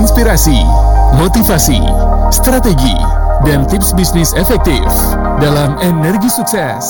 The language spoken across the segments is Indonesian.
inspirasi, motivasi, strategi, dan tips bisnis efektif dalam Energi Sukses.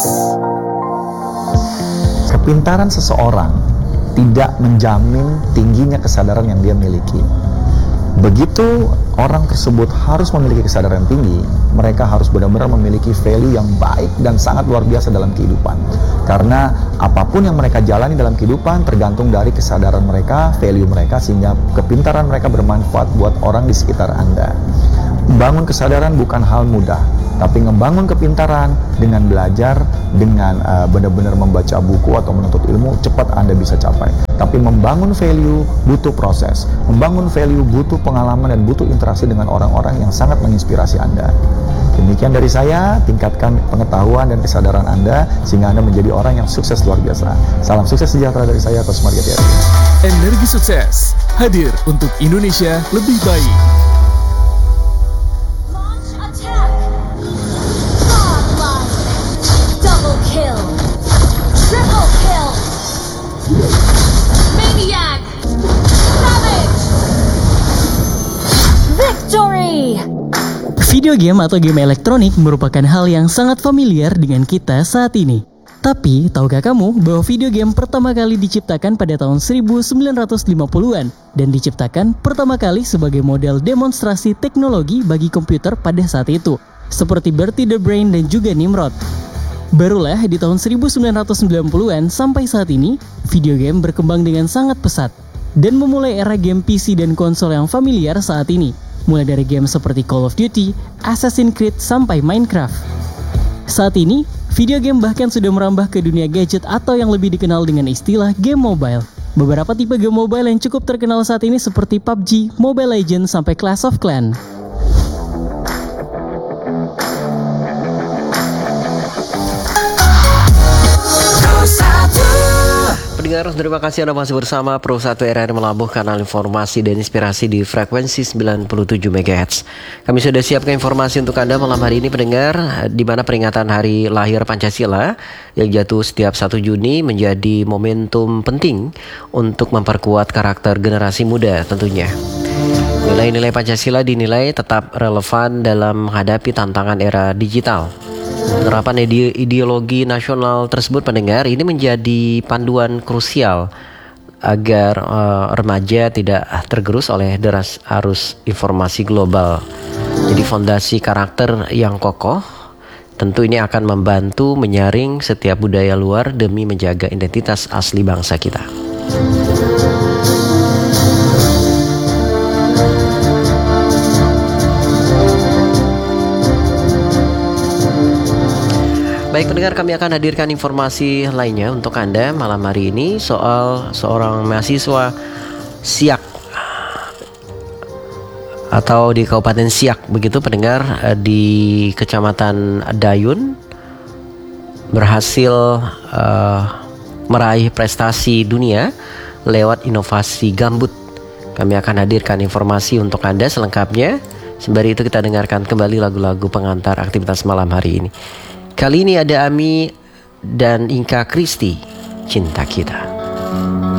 Kepintaran seseorang tidak menjamin tingginya kesadaran yang dia miliki. Begitu orang tersebut harus memiliki kesadaran tinggi, mereka harus benar-benar memiliki value yang baik dan sangat luar biasa dalam kehidupan. Karena apapun yang mereka jalani dalam kehidupan tergantung dari kesadaran mereka, value mereka, sehingga kepintaran mereka bermanfaat buat orang di sekitar Anda. Membangun kesadaran bukan hal mudah, tapi membangun kepintaran dengan belajar, dengan benar-benar membaca buku atau menuntut ilmu, cepat Anda bisa capai. Tapi membangun value butuh proses, membangun value butuh pengalaman dan butuh interaksi dengan orang-orang yang sangat menginspirasi Anda. Demikian dari saya, tingkatkan pengetahuan dan kesadaran Anda sehingga Anda menjadi orang yang sukses luar biasa. Salam sukses sejahtera dari saya, Coach Margetieri. Energi Sukses hadir untuk Indonesia lebih baik. Video game atau game elektronik merupakan hal yang sangat familiar dengan kita saat ini. Tapi, tahukah kamu bahwa video game pertama kali diciptakan pada tahun 1950-an dan diciptakan pertama kali sebagai model demonstrasi teknologi bagi komputer pada saat itu, seperti Bertie the Brain dan juga Nimrod. Barulah di tahun 1990-an sampai saat ini, video game berkembang dengan sangat pesat dan memulai era game PC dan konsol yang familiar saat ini. Mulai dari game seperti Call of Duty, Assassin's Creed, sampai Minecraft. Saat ini, video game bahkan sudah merambah ke dunia gadget atau yang lebih dikenal dengan istilah game mobile. Beberapa tipe game mobile yang cukup terkenal saat ini seperti PUBG, Mobile Legends, sampai Clash of Clans. Pendengar, terima kasih Anda masih bersama Pro 1 RRI Melabuh, kanal informasi dan inspirasi di frekuensi 97 MHz. Kami sudah siapkan informasi untuk Anda malam hari ini, pendengar, di mana peringatan Hari Lahir Pancasila yang jatuh setiap 1 Juni menjadi momentum penting untuk memperkuat karakter generasi muda tentunya. Nilai-nilai Pancasila dinilai tetap relevan dalam menghadapi tantangan era digital. Penerapan ideologi nasional tersebut, pendengar, ini menjadi panduan krusial agar remaja tidak tergerus oleh deras arus informasi global. Jadi fondasi karakter yang kokoh tentu ini akan membantu menyaring setiap budaya luar demi menjaga identitas asli bangsa kita. Baik pendengar, kami akan hadirkan informasi lainnya untuk Anda malam hari ini soal seorang mahasiswa Siak atau di Kabupaten Siak begitu pendengar, di Kecamatan Dayun, berhasil meraih prestasi dunia lewat inovasi gambut. Kami akan hadirkan informasi untuk Anda selengkapnya. Sembari itu kita dengarkan kembali lagu-lagu pengantar aktivitas malam hari ini. Kali ini ada Ami dan Inka Kristi, Cinta Kita.